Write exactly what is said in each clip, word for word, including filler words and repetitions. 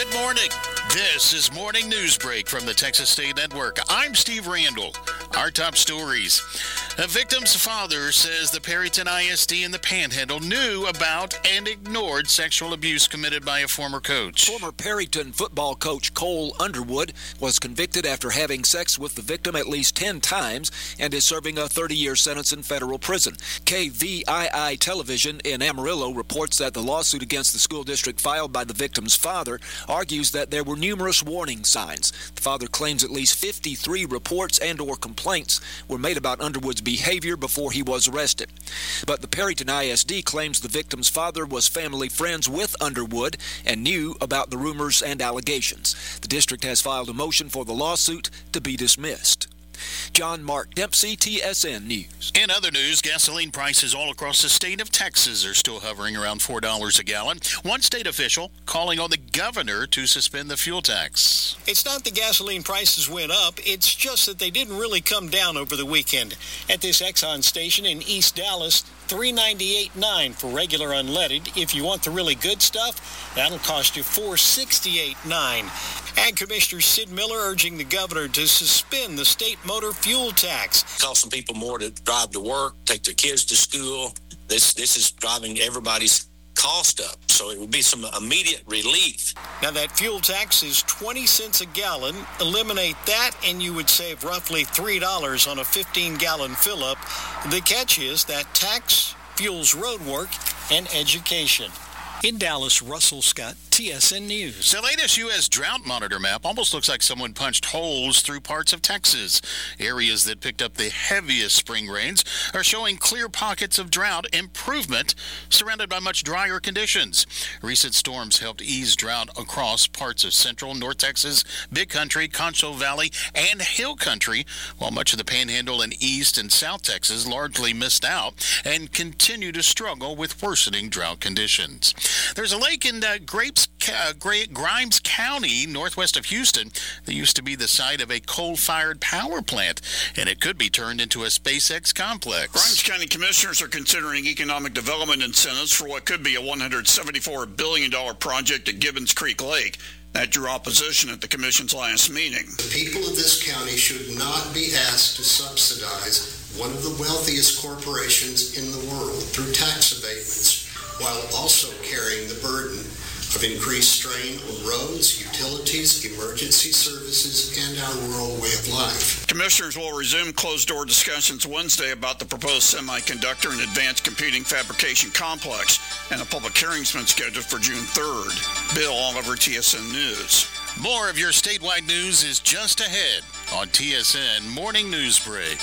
Good morning. This is Morning News Break from the Texas State Network. I'm Steve Randall. Our top stories. A victim's father says the Perryton I S D in the Panhandle knew about and ignored sexual abuse committed by a former coach. Former Perryton football coach Cole Underwood was convicted after having sex with the victim at least ten times and is serving a thirty-year sentence in federal prison. K V I I Television in Amarillo reports that the lawsuit against the school district filed by the victim's father argues that there were numerous warning signs. The father claims at least fifty-three reports and or complaints were made about Underwood's behavior before he was arrested. But the Perryton I S D claims the victim's father was family friends with Underwood and knew about the rumors and allegations. The district has filed a motion for the lawsuit to be dismissed. John Mark Dempsey, T S N News. In other news, gasoline prices all across the state of Texas are still hovering around four dollars a gallon. One state official calling on the governor to suspend the fuel tax. It's not the gasoline prices went up. It's just that they didn't really come down over the weekend. At this Exxon station in East Dallas, three ninety-eight point nine for regular unleaded. If you want the really good stuff, that'll cost you four sixty-eight point nine. Ag Commissioner Sid Miller urging the governor to suspend the state motor fuel tax. Costing people more to drive to work, take their kids to school. This this is driving everybody's cost up, so it would be some immediate relief. Now that fuel tax is twenty cents a gallon. Eliminate that and you would save roughly three dollars on a fifteen gallon fill-up. The catch is that tax fuels road work and education. In Dallas, Russell Scott, T S N News. The latest U S drought monitor map almost looks like someone punched holes through parts of Texas. Areas that picked up the heaviest spring rains are showing clear pockets of drought improvement, surrounded by much drier conditions. Recent storms helped ease drought across parts of central North Texas, Big Country, Concho Valley, and Hill Country, while much of the Panhandle and East and South Texas largely missed out and continue to struggle with worsening drought conditions. There's a lake in uh, Grapes, uh, Grimes County, northwest of Houston, that used to be the site of a coal-fired power plant, and it could be turned into a SpaceX complex. Grimes County commissioners are considering economic development incentives for what could be a one hundred seventy-four billion dollars project at Gibbons Creek Lake. That drew opposition at the commission's last meeting. The people of this county should not be asked to subsidize one of the wealthiest corporations in the world through tax abatements, while also carrying the burden of increased strain on roads, utilities, emergency services, and our rural way of life. Commissioners will resume closed-door discussions Wednesday about the proposed semiconductor and advanced computing fabrication complex, and a public hearing's been scheduled for June third. Bill Oliver, T S N News. More of your statewide news is just ahead on T S N Morning News Break.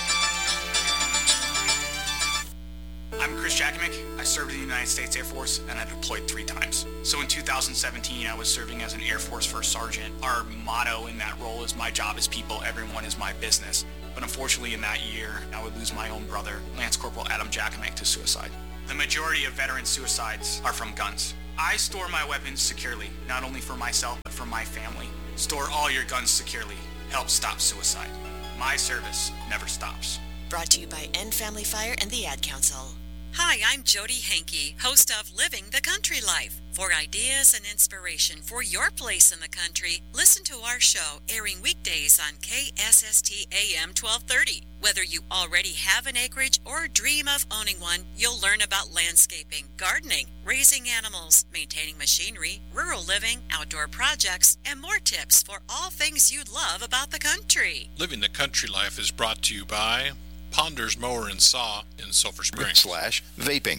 I'm Chris Jakimick. I served in the United States Air Force, and I deployed three times. So in two thousand seventeen, I was serving as an Air Force First Sergeant. Our motto in that role is, my job is people, everyone is my business. But unfortunately in that year, I would lose my own brother, Lance Corporal Adam Jakimick, to suicide. The majority of veteran suicides are from guns. I store my weapons securely, not only for myself, but for my family. Store all your guns securely. Help stop suicide. My service never stops. Brought to you by End Family Fire and the Ad Council. Hi, I'm Jody Hankey, host of Living the Country Life. For ideas and inspiration for your place in the country, listen to our show airing weekdays on K S S T A M twelve thirty. Whether you already have an acreage or dream of owning one, you'll learn about landscaping, gardening, raising animals, maintaining machinery, rural living, outdoor projects, and more tips for all things you love about the country. Living the Country Life is brought to you by Ponders Mower and Saw in Sulphur Springs. Slash vaping.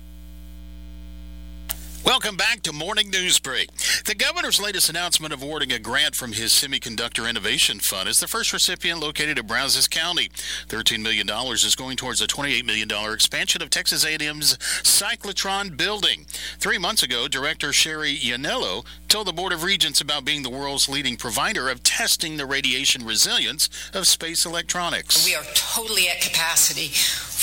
Welcome back to Morning News Break. The governor's latest announcement of awarding a grant from his Semiconductor Innovation Fund is the first recipient located in Brazos County. thirteen million dollars is going towards a twenty-eight million dollars expansion of Texas A and M's cyclotron building. Three months ago, Director Sherry Yanello told the Board of Regents about being the world's leading provider of testing the radiation resilience of space electronics. We are totally at capacity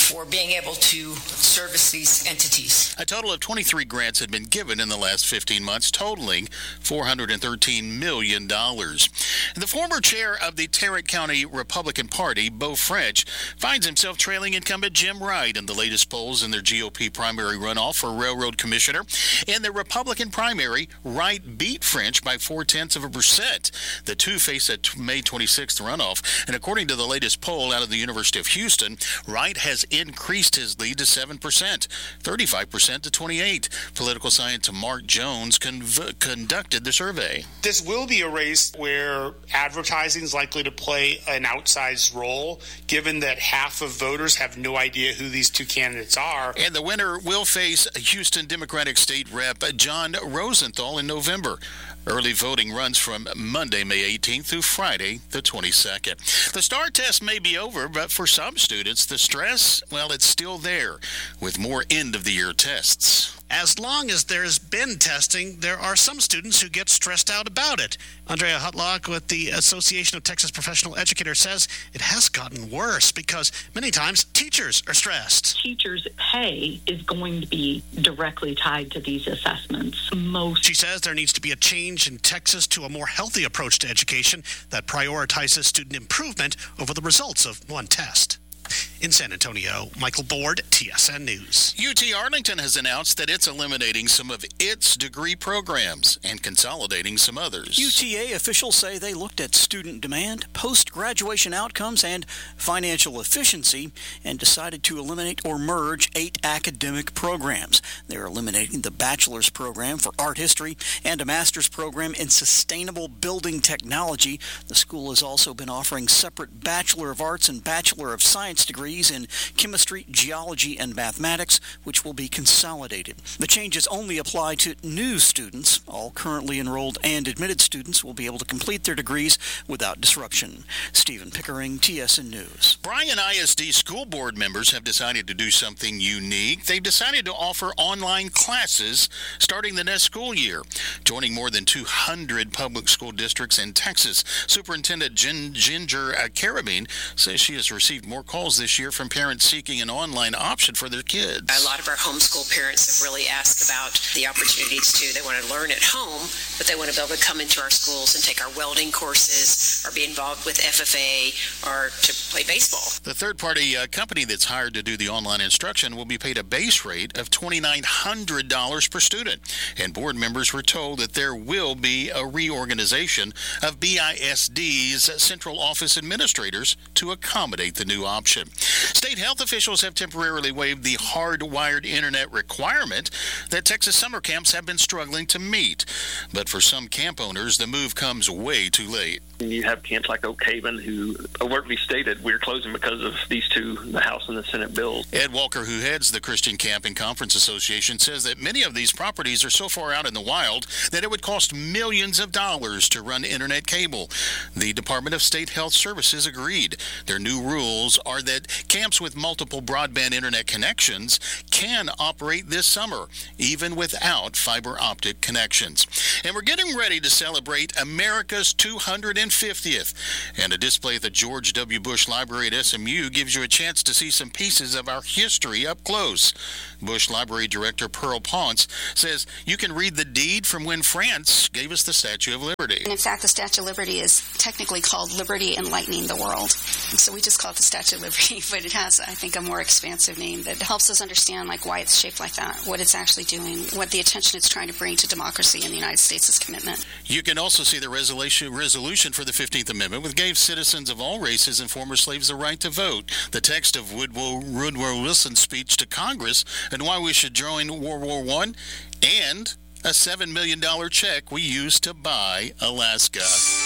for being able to service these entities. A total of twenty-three grants had been given in the last fifteen months, totaling four hundred thirteen million dollars. The former chair of the Tarrant County Republican Party, Beau French, finds himself trailing incumbent Jim Wright in the latest polls in their G O P primary runoff for railroad commissioner. In the Republican primary, Wright beat French by four-tenths of a percent. The two face a May twenty-sixth runoff, and according to the latest poll out of the University of Houston, Wright has increased his lead to seven percent, thirty-five percent to twenty-eight. Political scientist Mark Jones conv- conducted the survey. This will be a race where advertising is likely to play an outsized role, given that half of voters have no idea who these two candidates are. And the winner will face Houston Democratic State Rep John Rosenthal in November. Early voting runs from Monday, May eighteenth through Friday, the twenty-second. The STAR test may be over, but for some students, the stress, well, it's still there with more end-of-the-year tests. As long as there's been testing, there are some students who get stressed out about it. Andrea Hutlock with the Association of Texas Professional Educators says it has gotten worse because many times teachers are stressed. Teachers' pay is going to be directly tied to these assessments. Most. She says there needs to be a change in Texas to a more healthy approach to education that prioritizes student improvement over the results of one test. In San Antonio, Michael Board, T S N News. U T Arlington has announced that it's eliminating some of its degree programs and consolidating some others. U T A officials say they looked at student demand, post-graduation outcomes, and financial efficiency and decided to eliminate or merge eight academic programs. They're eliminating the bachelor's program for art history and a master's program in sustainable building technology. The school has also been offering separate Bachelor of Arts and Bachelor of Science degrees in chemistry, geology, and mathematics, which will be consolidated. The changes only apply to new students. All currently enrolled and admitted students will be able to complete their degrees without disruption. Stephen Pickering, T S N News. Bryan I S D school board members have decided to do something unique. They've decided to offer online classes starting the next school year, joining more than two hundred public school districts in Texas. Superintendent Gin- Ginger Carabine says she has received more calls this year from parents seeking an online option for their kids. A lot of our homeschool parents have really asked about the opportunities too. They want to learn at home, but they want to be able to come into our schools and take our welding courses or be involved with F F A or to play baseball. The third-party uh, company that's hired to do the online instruction will be paid a base rate of two thousand nine hundred dollars per student. And board members were told that there will be a reorganization of B I S D's central office administrators to accommodate the new option. State health officials have temporarily waived the hardwired internet requirement that Texas summer camps have been struggling to meet. But for some camp owners, the move comes way too late. You have camps like Oak Haven who overtly stated we're closing because of these two, the House and the Senate bills. Ed Walker, who heads the Christian Camping Conference Association, says that many of these properties are so far out in the wild that it would cost millions of dollars to run internet cable. The Department of State Health Services agreed. Their new rules are that camps with multiple broadband internet connections can operate this summer, even without fiber optic connections. And we're getting ready to celebrate America's two hundred fiftieth. And a display at the George W. Bush Library at S M U gives you a chance to see some pieces of our history up close. Bush Library Director Pearl Ponce says you can read the deed from when France gave us the Statue of Liberty. And in fact, the Statue of Liberty is technically called Liberty Enlightening the World. And so we just call it the Statue of Liberty, but it has, I think, a more expansive name that helps us understand like why it's shaped like that, what it's actually doing, what the attention it's trying to bring to democracy and the United States' commitment. You can also see the resolution resolution for the fifteenth Amendment, which gave citizens of all races and former slaves the right to vote, the text of Woodrow, Woodrow Wilson's speech to Congress, and why we should join World War One, and a seven million dollars check we used to buy Alaska.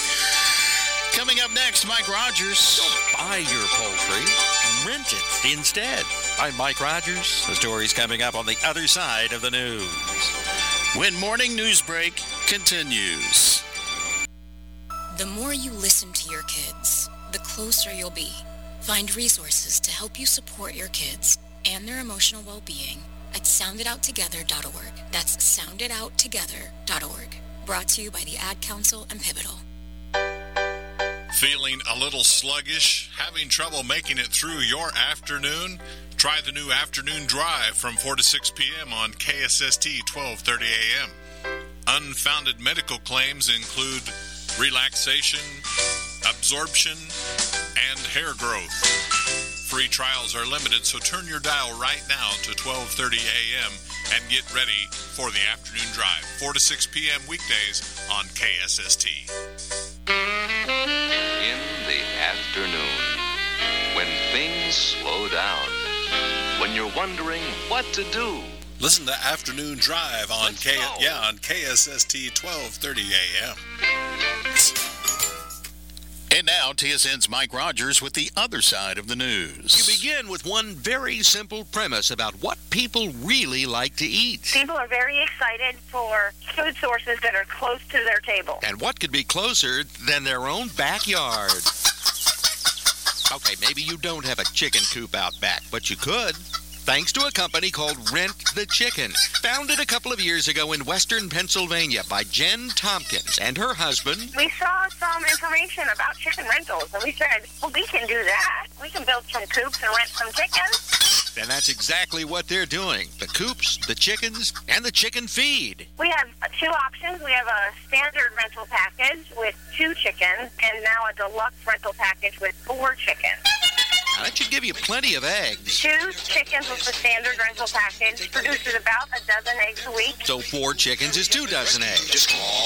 Coming up next, Mike Rogers. Don't buy your poultry, rent it instead. I'm Mike Rogers. The story's coming up on the other side of the news. When Morning News Break continues. The more you listen to your kids, the closer you'll be. Find resources to help you support your kids and their emotional well-being at sound it out together dot org. That's sound it out together dot org. Brought to you by the Ad Council and Pivotal. Feeling a little sluggish? Having trouble making it through your afternoon? Try the new afternoon drive from four to six p.m. on K S S T twelve thirty a.m. Unfounded medical claims include relaxation, absorption, and hair growth. Free trials are limited, so turn your dial right now to twelve thirty a.m. and get ready for the afternoon drive, four to six p.m. weekdays on K S S T. In the afternoon, when things slow down, when you're wondering what to do. Listen to Afternoon Drive on K yeah on K S S T twelve thirty a.m. And now, T S N's Mike Rogers with the other side of the news. You begin with one very simple premise about what people really like to eat. People are very excited for food sources that are close to their table. And what could be closer than their own backyard? Okay, maybe you don't have a chicken coop out back, but you could. Thanks to a company called Rent the Chicken, founded a couple of years ago in western Pennsylvania by Jen Tompkins and her husband. We saw some information about chicken rentals, and we said, well, we can do that. We can build some coops and rent some chickens. And that's exactly what they're doing. The coops, the chickens, and the chicken feed. We have two options. We have a standard rental package with two chickens, and now a deluxe rental package with four chickens. Now, that should give you plenty of eggs. Two chickens with the standard rental package produces about a dozen eggs a week. So four chickens is two dozen eggs.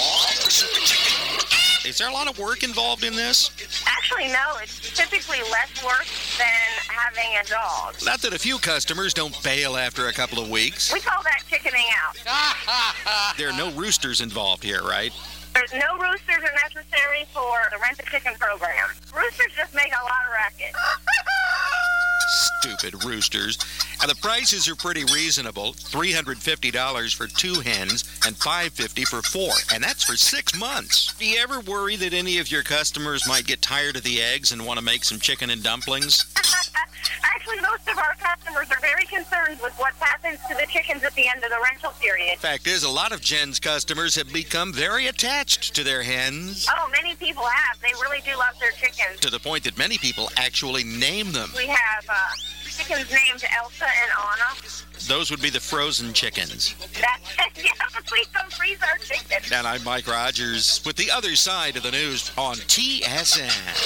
Is there a lot of work involved in this? Actually, no. It's typically less work than having a dog. Not that a few customers don't bail after a couple of weeks. We call that chickening out. There are no roosters involved here, right? There's no roosters are necessary for the Rent a Chicken program. Roosters just make a lot of racket. Stupid roosters. And the prices are pretty reasonable. three hundred fifty dollars for two hens and five hundred fifty dollars for four. And that's for six months. Do you ever worry that any of your customers might get tired of the eggs and want to make some chicken and dumplings? Actually, most of our customers are very concerned with what happens to the chickens at the end of the rental period. Fact is, a lot of Jen's customers have become very attached to their hens. Oh, many people have. They really do love their chickens. To the point that many people actually name them. We have uh, chickens named Elsa and Anna. Those would be the frozen chickens. That's, yeah, please don't freeze our chickens. And I'm Mike Rogers with the other side of the news on T S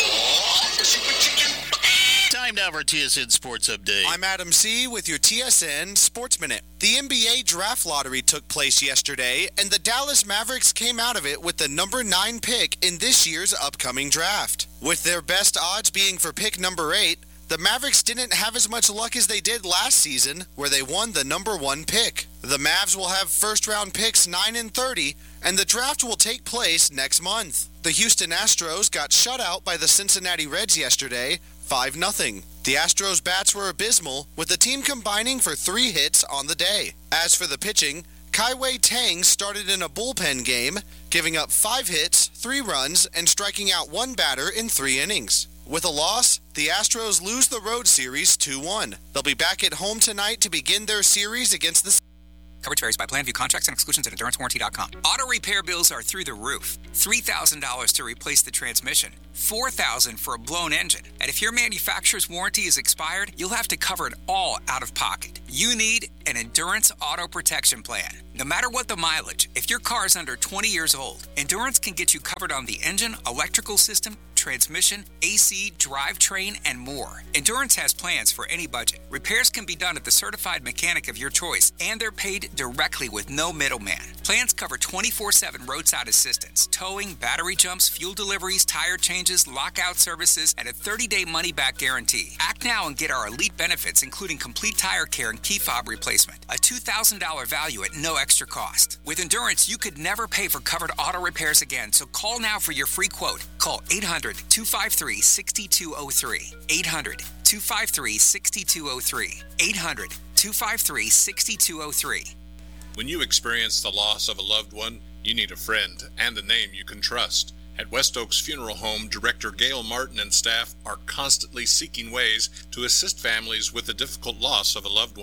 N. Time now for T S N Sports Update. I'm Adam C. with your T S N Sports Minute. The N B A Draft Lottery took place yesterday, and the Dallas Mavericks came out of it with the number nine pick in this year's upcoming draft. With their best odds being for pick number eight, the Mavericks didn't have as much luck as they did last season, where they won the number one pick. The Mavs will have first-round picks nine and thirty, and the draft will take place next month. The Houston Astros got shut out by the Cincinnati Reds yesterday, five nothing. The Astros' bats were abysmal, with the team combining for three hits on the day. As for the pitching, Kai-Wei Tang started in a bullpen game, giving up five hits, three runs, and striking out one batter in three innings. With a loss, the Astros lose the road series two one. They'll be back at home tonight to begin their series against the... Coverage varies by plan. View contracts and exclusions at endurance warranty dot com. Auto repair bills are through the roof. three thousand dollars to replace the transmission. four thousand dollars for a blown engine. And if your manufacturer's warranty is expired, you'll have to cover it all out of pocket. You need an Endurance Auto Protection Plan. No matter what the mileage, if your car is under twenty years old, Endurance can get you covered on the engine, electrical system, transmission, A C, drivetrain, and more. Endurance has plans for any budget. Repairs can be done at the certified mechanic of your choice, and they're paid directly with no middleman. Plans cover twenty-four seven roadside assistance, towing, battery jumps, fuel deliveries, tire changes, lockout services, and a thirty-day money-back guarantee. Act now and get our elite benefits, including complete tire care and key fob replacement. A two thousand dollars value at no extra cost. With Endurance, you could never pay for covered auto repairs again, so call now for your free quote. Call eight hundred, two five three, six two zero three. eight hundred, two five three, six two zero three. eight hundred, two five three, six two zero three. When you experience the loss of a loved one, you need a friend and a name you can trust. At West Oaks Funeral Home, Director Gail Martin and staff are constantly seeking ways to assist families with the difficult loss of a loved one.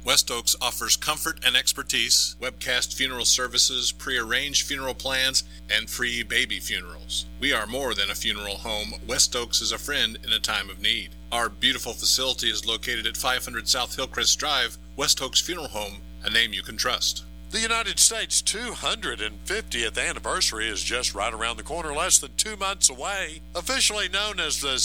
West Oaks offers comfort and expertise, webcast funeral services, pre-arranged funeral plans, and free baby funerals. We are more than a funeral home. West Oaks is a friend in a time of need. Our beautiful facility is located at five hundred South Hillcrest Drive, West Oaks Funeral Home, a name you can trust. The United States' two hundred fiftieth anniversary is just right around the corner, less than two months away. Officially known as the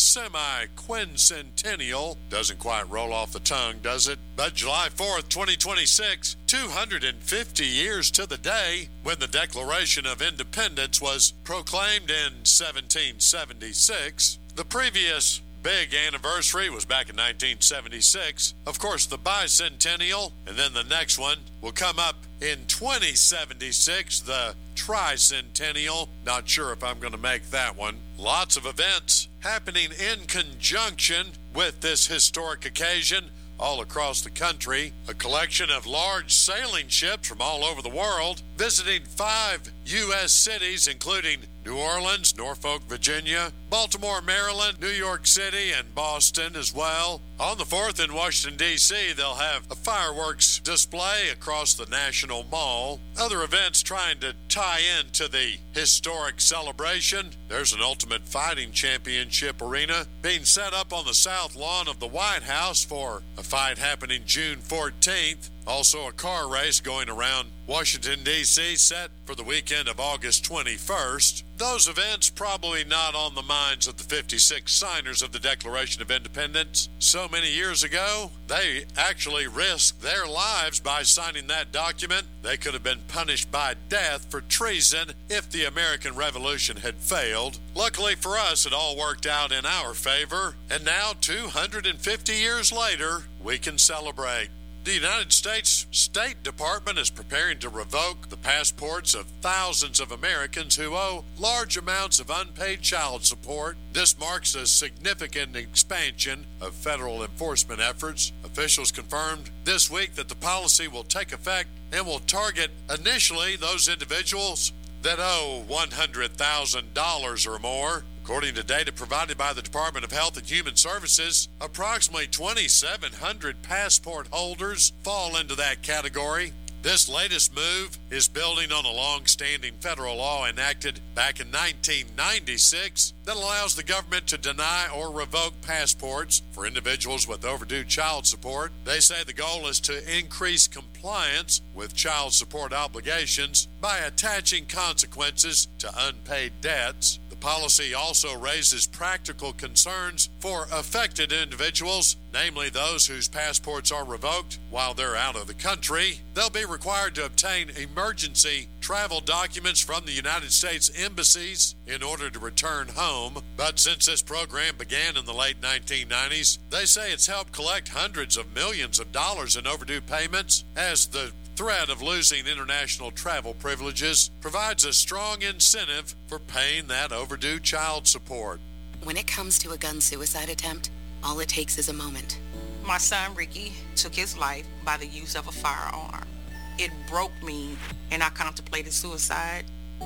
semi-quincentennial. Doesn't quite roll off the tongue, does it? But July fourth, twenty twenty-six, two hundred fifty years to the day when the Declaration of Independence was proclaimed in seventeen seventy-six. The previous big anniversary was back in nineteen seventy-six. Of course, the bicentennial, and then the next one will come up in twenty seventy-six, the tricentennial. Not sure if I'm going to make that one. Lots of events happening in conjunction with this historic occasion all across the country. A collection of large sailing ships from all over the world visiting five U S cities, including New Orleans, Norfolk, Virginia, Baltimore, Maryland, New York City, and Boston as well. On the fourth in Washington, D C, they'll have a fireworks display across the National Mall. Other events trying to tie into the historic celebration. There's an Ultimate Fighting Championship arena being set up on the south lawn of the White House for a fight happening June fourteenth. Also a car race going around Washington, D C set for the weekend of August twenty-first. Those events probably not on the minds of the fifty-six signers of the Declaration of Independence. So many years ago, they actually risked their lives by signing that document. They could have been punished by death for treason if the American Revolution had failed. Luckily for us, it all worked out in our favor. And now, two hundred fifty years later, we can celebrate. The United States State Department is preparing to revoke the passports of thousands of Americans who owe large amounts of unpaid child support. This marks a significant expansion of federal enforcement efforts. Officials confirmed this week that the policy will take effect and will target initially those individuals that owe one hundred thousand dollars or more. According to data provided by the Department of Health and Human Services, approximately twenty-seven hundred passport holders fall into that category. This latest move is building on a long-standing federal law enacted back in nineteen ninety-six that allows the government to deny or revoke passports for individuals with overdue child support. They say the goal is to increase compliance with child support obligations by attaching consequences to unpaid debts. The policy also raises practical concerns for affected individuals, namely those whose passports are revoked while they're out of the country. They'll be required to obtain emergency travel documents from the United States embassies in order to return home. But since this program began in the late nineteen nineties, they say it's helped collect hundreds of millions of dollars in overdue payments, as the threat of losing international travel privileges provides a strong incentive for paying that overdue child support. When it comes to a gun suicide attempt, all it takes is a moment. My son Ricky took his life by the use of a firearm. It broke me, and I contemplated suicide.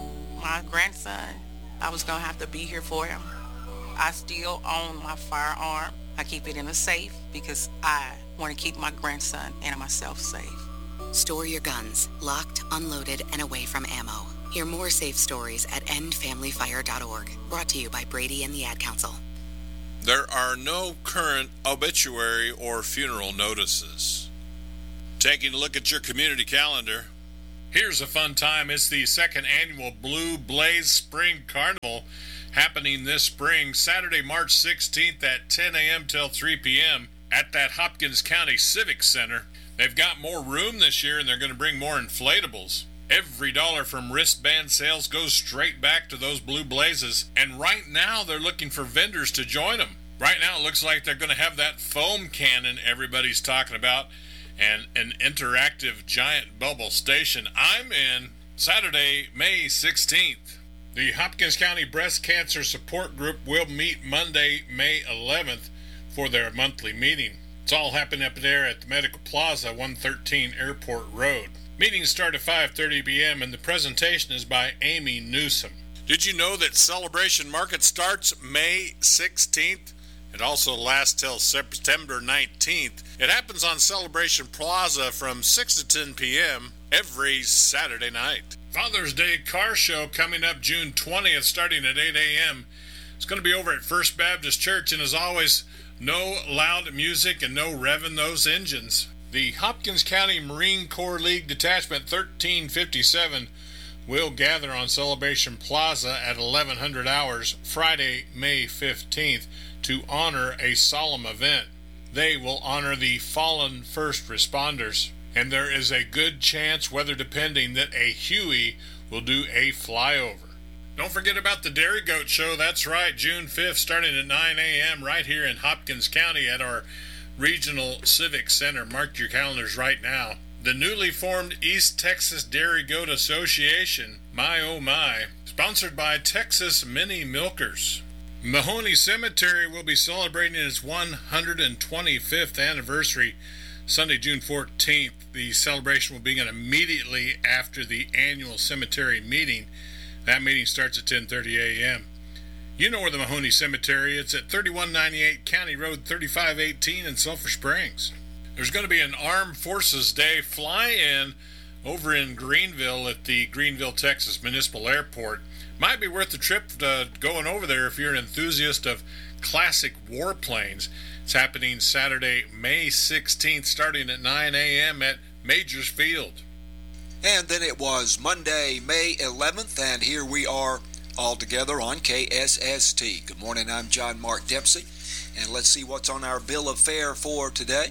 My grandson, I was going to have to be here for him. I still own my firearm. I keep it in a safe because I want to keep my grandson and myself safe. Store your guns, locked, unloaded, and away from ammo. Hear more safe stories at end family fire dot org. Brought to you by Brady and the Ad Council. There are no current obituary or funeral notices. Taking a look at your community calendar, here's a fun time. It's the second annual Blue Blaze Spring Carnival happening this spring, Saturday, March sixteenth at ten a.m. till three p.m. at that Hopkins County Civic Center. They've got more room this year, and they're going to bring more inflatables. Every dollar from wristband sales goes straight back to those Blue Blazes, and right now they're looking for vendors to join them. Right now it looks like they're going to have that foam cannon everybody's talking about and an interactive giant bubble station. I'm in Saturday, May sixteenth. The Hopkins County Breast Cancer Support Group will meet Monday, May eleventh for their monthly meeting. It's all happening up there at the Medical Plaza, one thirteen Airport Road. Meetings start at five thirty p.m. and the presentation is by Amy Newsom. Did you know that Celebration Market starts May sixteenth It also lasts till September nineteenth. It happens on Celebration Plaza from six to ten p.m. every Saturday night. Father's Day Car Show coming up June twentieth, starting at eight a.m. It's going to be over at First Baptist Church, and as always, no loud music and no revving those engines. The Hopkins County Marine Corps League Detachment thirteen fifty-seven will gather on Celebration Plaza at eleven hundred hours Friday, May fifteenth to honor a solemn event. They will honor the fallen first responders, and there is a good chance, weather depending, that a Huey will do a flyover. Don't forget about the Dairy Goat Show. That's right, June fifth, starting at nine a.m. right here in Hopkins County at our Regional Civic Center. Mark your calendars right now. The newly formed East Texas Dairy Goat Association, my oh my, sponsored by Texas Mini Milkers. Mahoney Cemetery will be celebrating its one hundred twenty-fifth anniversary Sunday, June fourteenth. The celebration will begin immediately after the annual cemetery meeting. That meeting starts at ten thirty a.m. You know where the Mahoney Cemetery is. It's at thirty-one ninety-eight County Road thirty-five eighteen in Sulphur Springs. There's going to be an Armed Forces Day fly-in over in Greenville at the Greenville, Texas Municipal Airport. Might be worth the trip to going over there if you're an enthusiast of classic warplanes. It's happening Saturday, May sixteenth, starting at nine a.m. at Majors Field. And then it was Monday, May eleventh, and here we are all together on K S S T. Good morning, I'm John Mark Dempsey, and let's see what's on our bill of fare for today.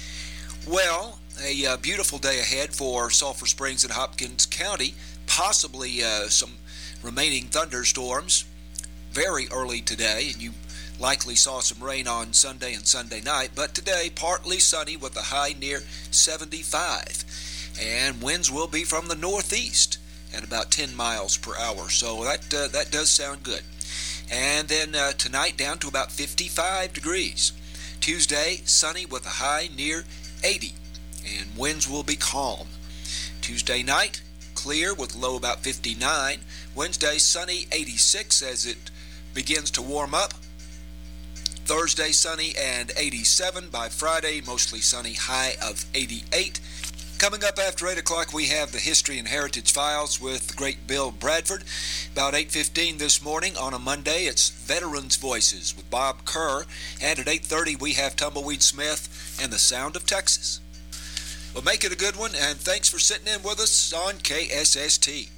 Well, a uh, beautiful day ahead for Sulphur Springs and Hopkins County, possibly uh, some remaining thunderstorms very early today, and you likely saw some rain on Sunday and Sunday night, but today partly sunny with a high near seventy-five. And winds will be from the northeast at about ten miles per hour. So that uh, that does sound good. And then uh, tonight down to about fifty-five degrees. Tuesday, sunny with a high near eighty. And winds will be calm. Tuesday night, clear with low about fifty-nine. Wednesday, sunny, eighty-six as it begins to warm up. Thursday, sunny and eighty-seven. By Friday, mostly sunny, high of eighty-eight. Coming up after eight o'clock, we have the History and Heritage Files with the great Bill Bradford. About eight fifteen this morning on a Monday, it's Veterans Voices with Bob Kerr. And at eight thirty, we have Tumbleweed Smith and the Sound of Texas. Well, make it a good one, and thanks for sitting in with us on K S S T.